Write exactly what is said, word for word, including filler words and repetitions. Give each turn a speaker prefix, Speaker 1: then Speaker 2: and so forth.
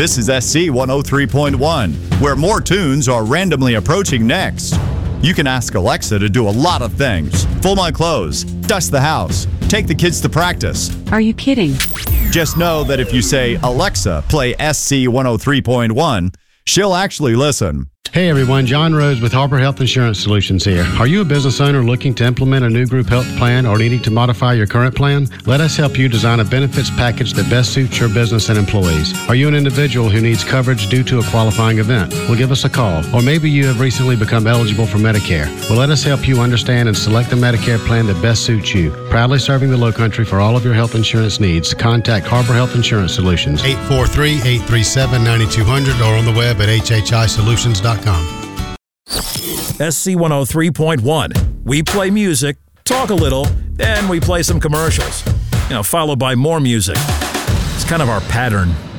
Speaker 1: This is S C one oh three point one, where more tunes are randomly approaching next. You can ask Alexa to do a lot of things. Fold my clothes, dust the house, take the kids to practice.
Speaker 2: Are you kidding?
Speaker 1: Just know that if you say, Alexa, play S C one oh three point one, she'll actually listen.
Speaker 3: Hey everyone, John Rose with Harbor Health Insurance Solutions here. Are you a business owner looking to implement a new group health plan or needing to modify your current plan? Let us help you design a benefits package that best suits your business and employees. Are you an individual who needs coverage due to a qualifying event? Well, give us a call. Or maybe you have recently become eligible for Medicare. Well, let us help you understand and select the Medicare plan that best suits you. Proudly serving the Lowcountry for all of your health insurance needs. Contact Harbor Health Insurance Solutions.
Speaker 4: eight four three, eight three seven, nine two zero zero or on the web at h h i solutions dot com.
Speaker 5: S C one oh three point one. We play music, talk a little, then we play some commercials. You know, followed by more music. It's kind of our pattern.